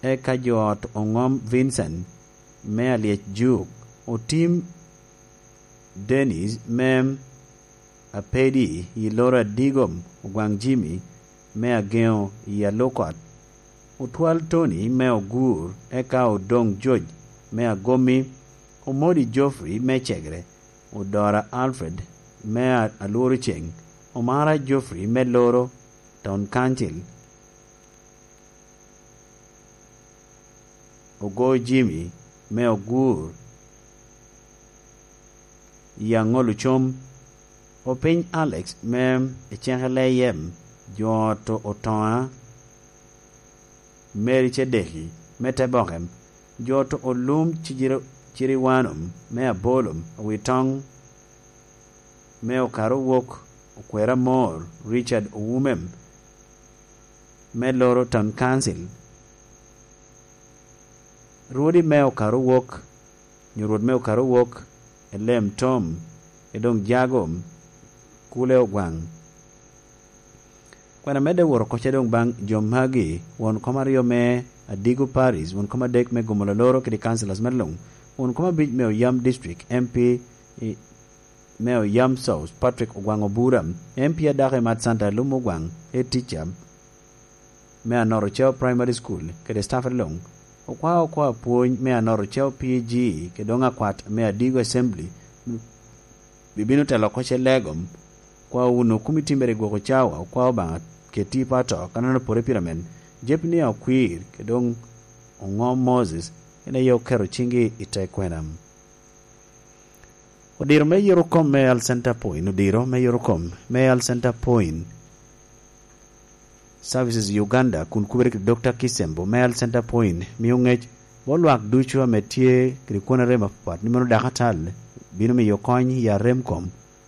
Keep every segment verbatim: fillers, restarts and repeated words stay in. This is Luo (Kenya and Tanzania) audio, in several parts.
eka joot ong'om Vincent me aliech juk otim Dennis mem apedi i Laura Digom ogwang Jimmy me ageo i Alokot utwal Tony me ogur eka odong George me agomi omodi Geoffrey me chegre udora Alfred me aluoro cheng omara Geoffrey me loro Town Council ogo Jimmy me ogur yangolu chom opiny Alex mem echengle yem joto otoa Mary Chedehi mete bohem joto olum chijiro chiriwanum me abolum witong me okaro wok okwera mor Richard Owumem me loro Town Council Rudy me okaro wok nyurud me okaro wok elem Tom edong jagom kule ogwang kwana mede woro koche dong bang jomhagi won komario me adigo Paris won koma dek me gomolo loro kidi councilors medlong won koma bij me Yam district M P me Yam South Patrick Ogwang Oburam M P adake mat Santa Lumo Ogwang e teacher me anoro cheo primary school kede staff long okwa okwa puony me anoro cheo P G kedonga kwat me adigo assembly bibino telo koche legom kwa uno kumitimbere gwoko chawa kwa obanga keti pato kanano pore piramen jepni ya kwir kedong ongom Moses ene yo kero chingi itekwenam odiro me yoro kom me al center point odiro me yoro kom me al center point Services Uganda kun kuberik Doctor Kisembo me al center point miungech bolwak ducho metie krikona rema pat nimeno dakatal bino me yokony ya remkom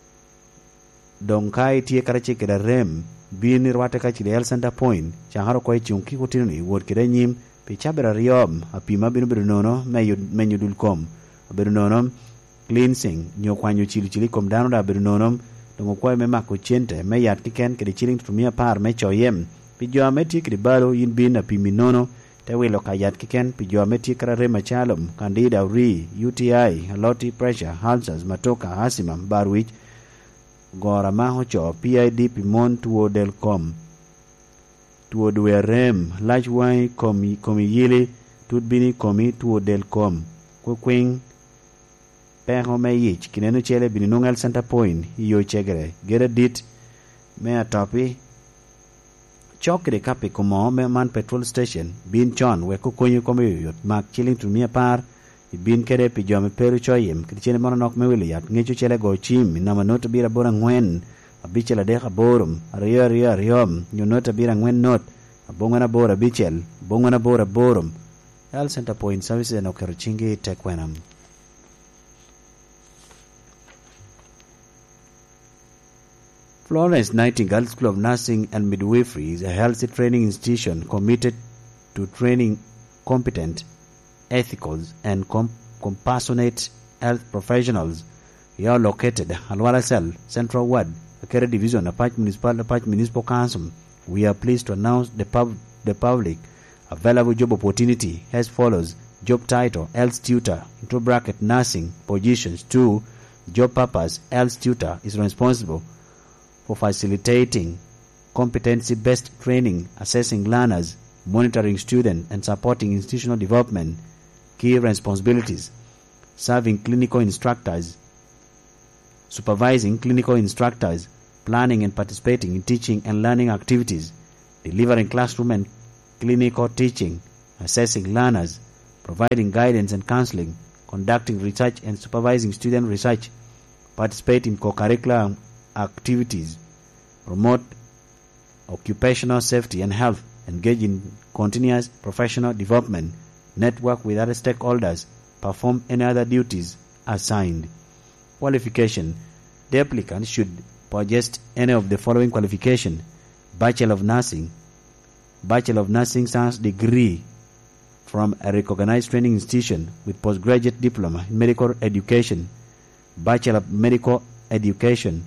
donkai tie karache keda rem bin rwate ka chile el center point changaro ko chunki kutino ni word keda nyim pe chabera riom apima bino bino nono me menyu dulkom bino nono cleansing nyo kwanyo chili chili kom dano da bino nono dongo kwa me mako chente me yat kiken kedi chiling tumia par me choyem pi jo ameti kedi balo yin bin apimi nono te wilo ka yat kiken pi jo ameti kara rema chalom candida uri U T I loti pressure halsas matoka asima barwich gora maho cho P I D pimon tuo del com tuo dwe rem lachwai komi komi yili tutbini komi tuo del com kwekwing peho me yich kinenu chele bini nungal center point iyo chegre gere dit me atopi chokre kape kumo me man petrol station bin chon we kukonyo komi yot mak chilling tumia par bin kere pi jome peru choyem krichene mono nok mewili yat ngechu chele go chim nama nota bira bora ngwen abichela deka borum ariyo ariyo ariyom nyo nota bira ngwen not abongana bora bichel bongana bora borum al center point services no kero chingi tekwenam Florence Nightingale School of Nursing and Midwifery is a health training institution committed to training competent, ethical, and com- compassionate health professionals. We are located at Alwala Cell, Central Ward, Akere Division, Apache Municipal, Apache Municipal Council. We are pleased to announce the, pub- the public available job opportunity as follows. Job title, health tutor, into bracket, nursing, positions. Two, job purpose, health tutor is responsible for facilitating competency-based training, assessing learners, monitoring students, and supporting institutional development. Key responsibilities: serving clinical instructors, supervising clinical instructors, planning and participating in teaching and learning activities, delivering classroom and clinical teaching, assessing learners, providing guidance and counseling, conducting research and supervising student research, participate in co-curricular activities, promote occupational safety and health, engage in continuous professional development, network with other stakeholders, perform any other duties assigned. Qualification: the applicant should possess any of the following qualification: Bachelor of Nursing, Bachelor of Nursing Science degree from a recognized training institution with postgraduate diploma in medical education, Bachelor of Medical Education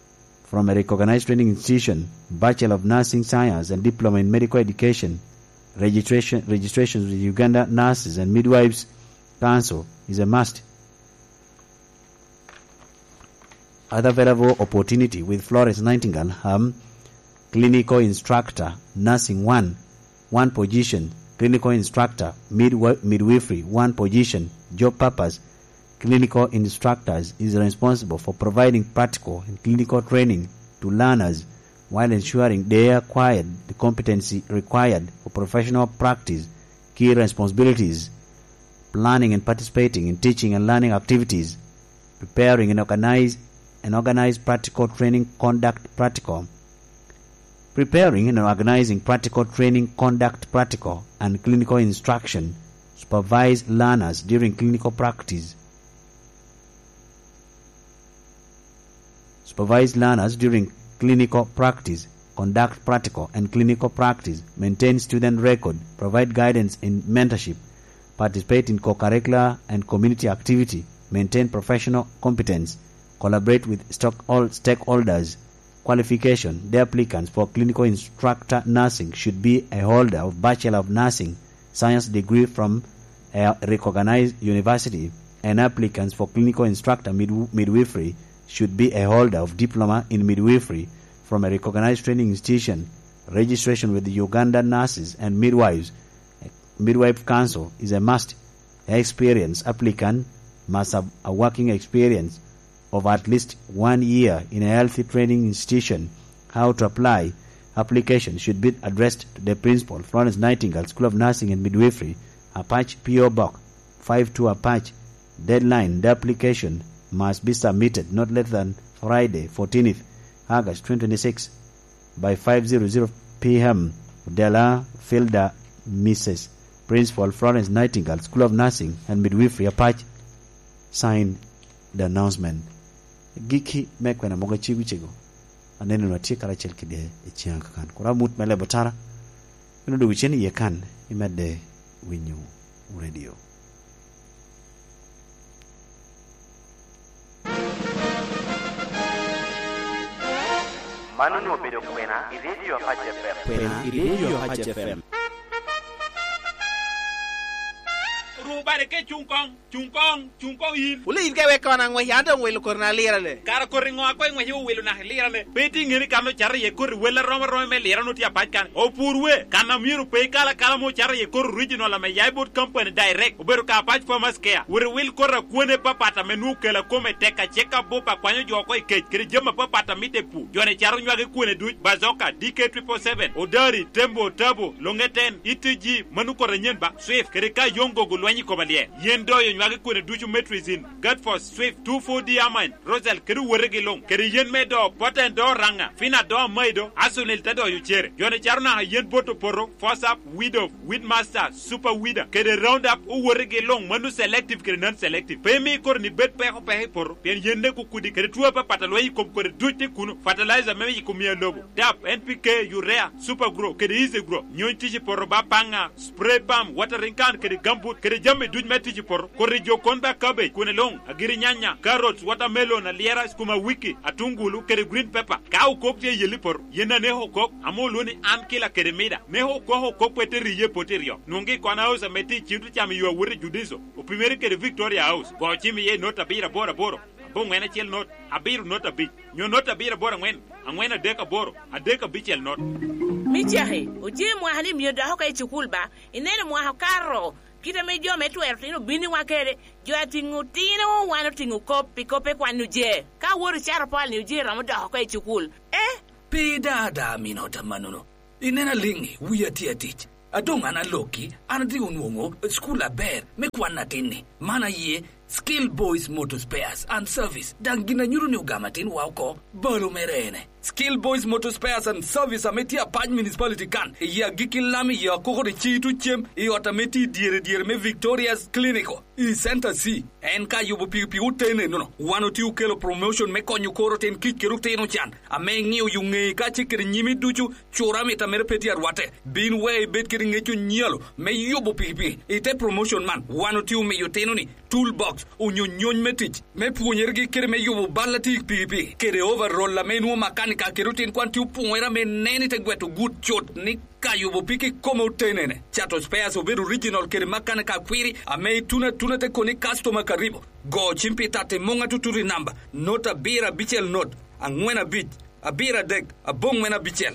from a recognized training institution, Bachelor of Nursing Science and diploma in medical education, registration registrations with Uganda Nurses and Midwives Council is a must. Other available opportunity with Florence Nightingale, um, clinical instructor, nursing one, one position, clinical instructor, midwi- midwifery, one position, job purpose. Clinical instructors is responsible for providing practical and clinical training to learners while ensuring they acquired the competency required for professional practice. Key responsibilities: planning and participating in teaching and learning activities, preparing and organize and organize practical training, conduct practical, preparing and organizing practical training, conduct practical and clinical instruction, supervise learners during clinical practice, supervise learners during clinical practice, conduct practical and clinical practice, maintain student record, provide guidance in mentorship, participate in co-curricular and community activity, maintain professional competence, collaborate with stock all stakeholders. Qualification: the applicants for clinical instructor nursing should be a holder of Bachelor of Nursing Science degree from a recognized university, and applicants for clinical instructor mid- midwifery should be a holder of Diploma in Midwifery from a recognized training institution. Registration with the Uganda Nurses and Midwives Midwife Council is a must. Experienced applicant must have a working experience of at least one year in a healthy training institution. How to apply? Application should be addressed to the principal, Florence Nightingale, School of Nursing and Midwifery, Apache P O Box five two Apache. Deadline: the application must be submitted not less than Friday, fourteenth August twenty twenty-six by five hundred p.m. Della Filda, Missus Principal, Florence Nightingale, School of Nursing and Midwifery, Apache. Signed the announcement. Giki mekwena moga chigu chigo anene no tia kala chel kide e chianga kan kura mut mele batara ino do wicheni ye kan imede winyu radio. Manu no bedo kwena i radio Apache F M. Kwena i radio Apache F M. Rubare ke chungkong chungkong chungkong yin uli ke we kona ngwe yanda ngwe ko na lira le kara ko ringo ko ngwe yu welu na lira le beti ngiri kano char ye ko wela rom rom me lira no ti apakan o purwe kana miru pe kala kala mo char ye ko original la me yaibot company direct oberu ka apach farmers care wure wil ko ra kone papata menu kala ko me teka cheka bopa kwanyo jo ko ke kiri jema papata mite pu jone char nywage kone du bazoka D K triple seven odari tembo tabo longeten itg manu ko renyen ba swift kiri ka yongo gulwanyi ko balie yendo yo nywage kone duchu metrizin Godforce Swift two four D Amine Rosel kiri werege long kiri yen medo poten do ranga fina do maido asunil tado yu chere yone charuna yen boto poro force up widow widmaster super wida kiri round up u werege long manu selective kiri non selective pemi kor ni bet pe ko pe poro pen yende ku kudi kiri tuwa pa patalo yi kom kori duchi kunu fertilizer meme yi kumia lobo tap N P K urea super grow kiri easy grow nyon tichi poro ba panga spray palm watering can kiri gambut kiri jamme duj metichi poro kori jo konba cabbage kune long agiri nyanya carrots watermelon aliera skuma wiki atungulu kere green pepper kau kokte yeli por yena neho kok amoluni an kila kere mida neho koho kokpete riye poterio nungi kwana house meti chitu chami yuwa wuri judiso upimeri kere Victoria House kwa chimi ye nota bira bora boro bo ngwena chel not abiru nota bi nyo nota bira bora ngwen angwena deka boro adeka bichel not michahe uje mwa hali myoda hoka ichukulba inene mwa hakaro kita me jo metu ertino bini wakere jo atingu tino wano tingu kopi kope kwa nuje ka wori chara pal nuje ramuda hoko ichukul eh pida da minota manuno inena lingi wiya tia tich adong ana loki ana di unwongo skula ber me kwana tini mana ye Skill Boys Motor Spares and Service dangina nyuru ni ugamatin wauko balo merene Skill Boys Motor Spares and Service ameti a Paj Municipality kan ya gikilami ya koko de chitu chem i otameti diere diere me Victoria's Clinico i Center C enka yubo pi pi utene no no wano ti ukelo promotion me konyu koro ten kit kirute no chan ame ngiu yunge ka chikiri nyimi duchu chura meta mere peti arwate bin way bet kiri ngechu nyelo me yubo pi pi ite promotion man wano ti ume yoteno ni toolbox unyonyony metich me puonyer gi kere me yubo balati pipi kere overall la menu makanika kerutin kwanti upuera me neni te gweto good shot ni kayubo piki como tenene chato spares obedo original kere makanika kwiri ame tuna tuna te koni customer karibu go chimpi tate monga tuturi namba nota bira bichel not angwena bich abira dek abong mena bichel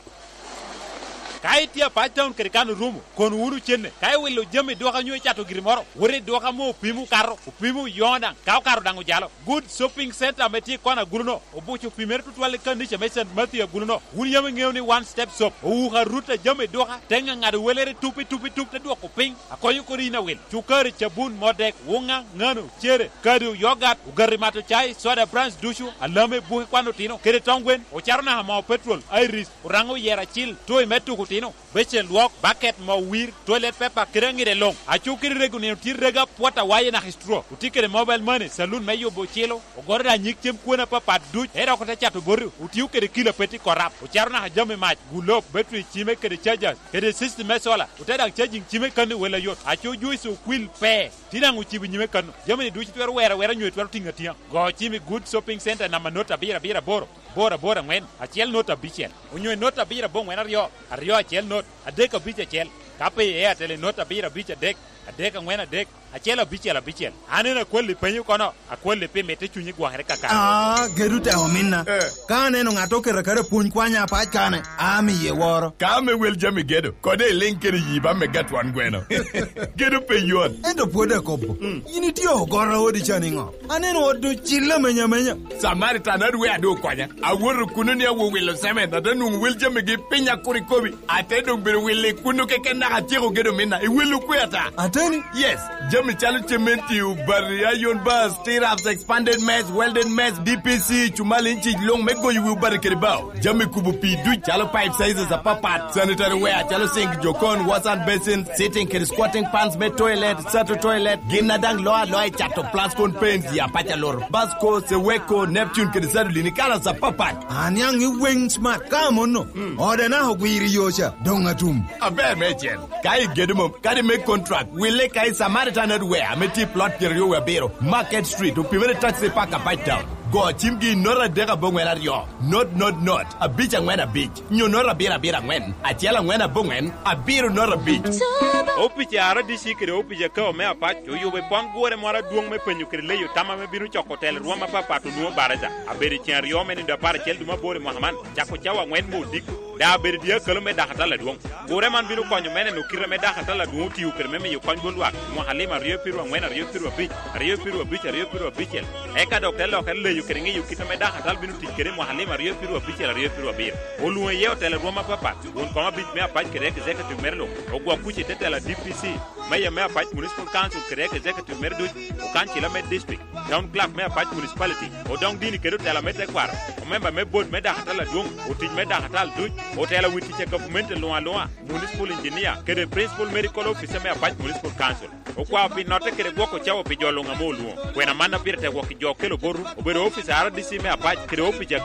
kai tia pa town kere kanu rumu kon wuru chenne kai wilo jame doka nyoy chato girimoro wore doka mo pimu karo pimu yonda kaw karo dangu jalo good shopping center meti kona gurno obuchu pimer tutwale kandiche mesen matia gurno wun yame ngewni one step shop o ha ruta jame doka tenga ngadu welere tupi tupi tupi doko ping akoyu korina wel chukari chabun modek wunga ngano chere kadu yogurt ugarimato chai soda brands dushu alame buhi kwano tino kere tongwen o charna ma petrol iris urango yera chill toy metu tino beche luok bucket mo wir toilet paper kirangire long achukiri reguni tirega pota waye na histro utikere mobile money saloon meyo bochelo ogorda nyikchem kuona papa duch era ko tachato boru utiukere kilo peti korap ucharna hajame mach gulop battery chime kere chargers kere system mesola uteda charging chime kan wela yot achu juice kwil pe tinangu chibi nyime kan jamani duch twer wera wera nywe twer tinga tia go chime good shopping center na manota bira bira boro bora bora ngwen achiel nota bichel unywe nota bira bong wen ario ario achiel not adeka biche chel kape e atele nota bira biche dek adeka ngwen adek achiel bichel bichel anena kweli penyu kono akweli pe mete chunyi gwahre kaka ah geruta homina kane no ngato kere kere puny kwanya pa kane ami ye woro kame wel jami gedo kode linkere yiba me gat wan gweno gedo pe yon endo pode kopo yini tio gora odi chaningo aneno odu chilla menya menya samaritan adwe ado kwanya aworo kunu ne wo welo semen da nu wel jami ge pinya kuri kobi atedo bere wele kunu keke na atiro gedo mina e welu kweta ateni yes jami chalu cementi ubari ayon bas stirrups expanded mess welded mess D P C chumali inchi long mego yu ubari keribao jami kubu pidu chalo pipe sizes a papat sanitary ware chalo sink jokon wasan basin sitting keri squatting pans me toilet sato toilet ginadang loa loa chato plascon paints ya pacha lor basco seweko neptune keri sadu linikala za papat anyang i wing smart kamono mm. ode na hogwiri yosha dongatum abe mechen kai gedum kadi make contract wile kai samaritan adware meti plot keri we biro market street upimere taxi park a bite down go chimgi nora dega bongwena rio not not not a beach ngwena beach nyo nora bira bira ngwen atiela ngwena bongwen a biro nora beach opiche ara disikre opiche ka me apacho yobe pangore mora duong me penyu kre leyo tama me binu chokotel ruoma papa to nuo baraza aberi chen rio me nda par chel duma bore mohaman chako chawa ngwen mo dik da beri dia kelo me da hatala duong gore man binu konyo mene no kire me da hatala duong tiu kre me me yo konyo bolwa mo halima rio piru ngwena rio piru beach rio piru beach rio piru beach e ka doktel lo kele yo kre ngi yo kitame da hatal binu tikere mo halima rio piru beach rio piru beach oluwe yo tele ruoma papa don koma beach me apach kre executive merlo ogwa kuche tetela D P C Maya Mea Patch Municipal Council Kerek Executive Merduch o Kanchila Med District Down Clark Mea Patch Municipality o Down Dini Kerut Tela Mete Kwar o member me board Meda Hatala Dung o Tij Meda Hatal Duch o Tela Witiche Government Loa Loa Municipal Engineer Kere Principal Medical Officer Mea Patch Municipal Council o Kwa Pi Note Kere Woko Chawo Pijolo Ngamolu Kwena Manda Pirte Woki Jo Kelo Boru o Bero Officer R D C Mea Patch Kere Officer